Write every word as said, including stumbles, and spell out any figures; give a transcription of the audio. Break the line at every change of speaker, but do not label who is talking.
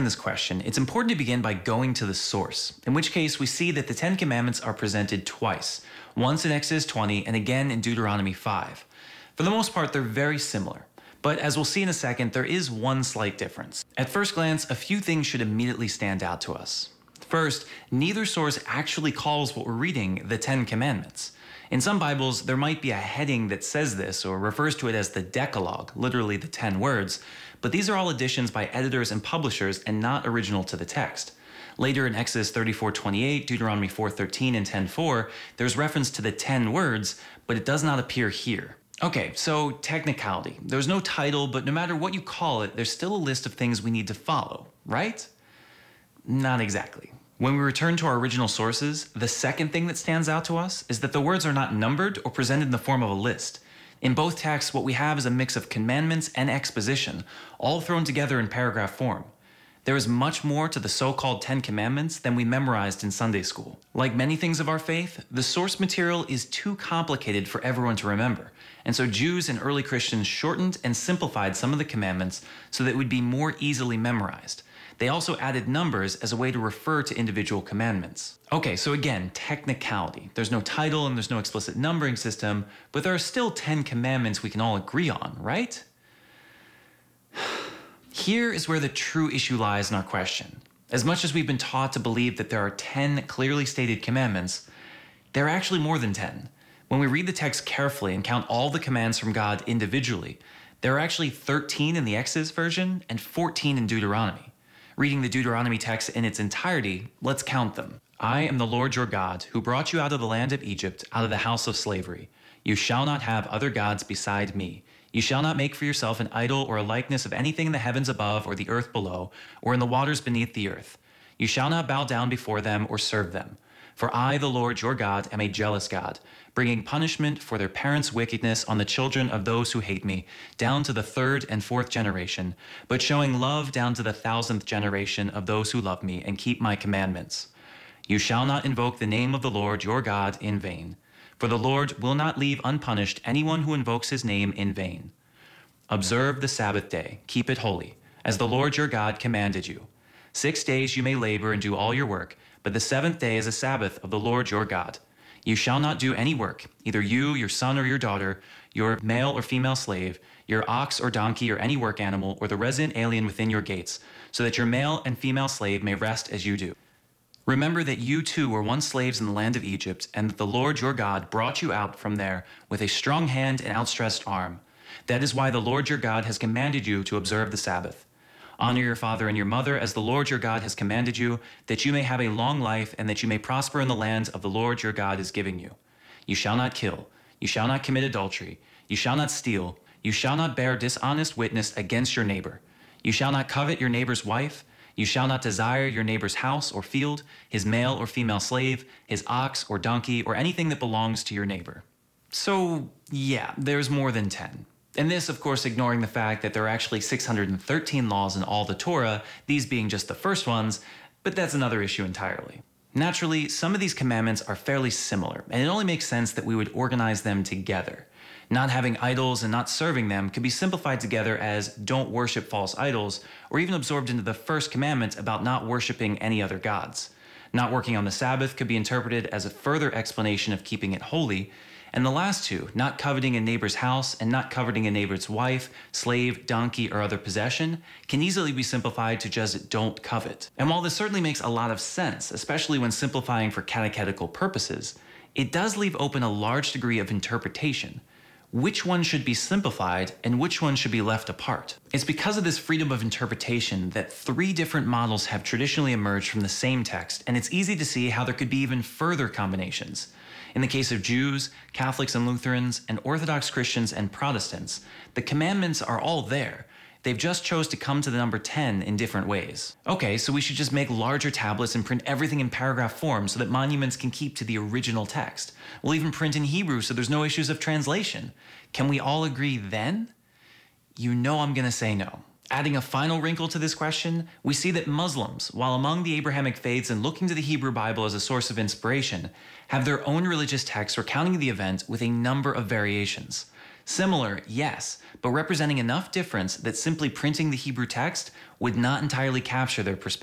understand this question, it's important to begin by going to the source, in which case we see that the Ten Commandments are presented twice, once in Exodus twenty and again in Deuteronomy five. For the most part, they're very similar. But as we'll see in a second, there is one slight difference. At first glance, a few things should immediately stand out to us. First, neither source actually calls what we're reading the Ten Commandments. In some Bibles, there might be a heading that says this or refers to it as the Decalogue, literally the ten words, but these are all additions by editors and publishers and not original to the text. Later in Exodus thirty-four twenty-eight, Deuteronomy four thirteen, and ten four, there's reference to the ten words, but it does not appear here. Okay, so technicality. There's no title, but no matter what you call it, there's still a list of things we need to follow, right? Not exactly. When we return to our original sources, the second thing that stands out to us is that the words are not numbered or presented in the form of a list. In both texts, what we have is a mix of commandments and exposition, all thrown together in paragraph form. There is much more to the so-called Ten Commandments than we memorized in Sunday school. Like many things of our faith, the source material is too complicated for everyone to remember, and so Jews and early Christians shortened and simplified some of the commandments so that it would be more easily memorized. They also added numbers as a way to refer to individual commandments. Okay, so again, technicality. There's no title and there's no explicit numbering system, but there are still ten commandments we can all agree on, right? Here is where the true issue lies in our question. As much as we've been taught to believe that there are ten clearly stated commandments, there are actually more than ten. When we read the text carefully and count all the commands from God individually, there are actually thirteen in the Exodus version and fourteen in Deuteronomy. Reading the Deuteronomy text in its entirety, let's count them. I am the Lord your God, who brought you out of the land of Egypt, out of the house of slavery. You shall not have other gods beside me. You shall not make for yourself an idol or a likeness of anything in the heavens above or the earth below, or in the waters beneath the earth. You shall not bow down before them or serve them. For I, the Lord your God, am a jealous God, bringing punishment for their parents' wickedness on the children of those who hate me, down to the third and fourth generation, but showing love down to the thousandth generation of those who love me and keep my commandments. You shall not invoke the name of the Lord your God in vain, for the Lord will not leave unpunished anyone who invokes his name in vain. Observe the Sabbath day, keep it holy, as the Lord your God commanded you. Six days you may labor and do all your work, but the seventh day is a Sabbath of the Lord your God. You shall not do any work, either you, your son or your daughter, your male or female slave, your ox or donkey or any work animal, or the resident alien within your gates, so that your male and female slave may rest as you do. Remember that you too were once slaves in the land of Egypt, and that the Lord your God brought you out from there with a strong hand and outstretched arm. That is why the Lord your God has commanded you to observe the Sabbath. Honor your father and your mother as the Lord your God has commanded you, that you may have a long life and that you may prosper in the land of the Lord your God is giving you. You shall not kill. You shall not commit adultery. You shall not steal. You shall not bear dishonest witness against your neighbor. You shall not covet your neighbor's wife. You shall not desire your neighbor's house or field, his male or female slave, his ox or donkey, or anything that belongs to your neighbor. So, yeah, there's more than ten. And this, of course, ignoring the fact that there are actually six hundred thirteen laws in all the Torah, these being just the first ones, but that's another issue entirely. Naturally, some of these commandments are fairly similar, and it only makes sense that we would organize them together. Not having idols and not serving them could be simplified together as don't worship false idols, or even absorbed into the first commandment about not worshiping any other gods. Not working on the Sabbath could be interpreted as a further explanation of keeping it holy, and the last two, not coveting a neighbor's house and not coveting a neighbor's wife, slave, donkey, or other possession, can easily be simplified to just don't covet. And while this certainly makes a lot of sense, especially when simplifying for catechetical purposes, it does leave open a large degree of interpretation. Which one should be simplified and which one should be left apart? It's because of this freedom of interpretation that three different models have traditionally emerged from the same text, and it's easy to see how there could be even further combinations. In the case of Jews, Catholics and Lutherans, and Orthodox Christians and Protestants, the commandments are all there. They've just chose to come to the number ten in different ways. Okay, so we should just make larger tablets and print everything in paragraph form so that monuments can keep to the original text. We'll even print in Hebrew so there's no issues of translation. Can we all agree then? You know I'm gonna say no. Adding a final wrinkle to this question, we see that Muslims, while among the Abrahamic faiths and looking to the Hebrew Bible as a source of inspiration, have their own religious texts recounting the event with a number of variations. Similar, yes, but representing enough difference that simply printing the Hebrew text would not entirely capture their perspective.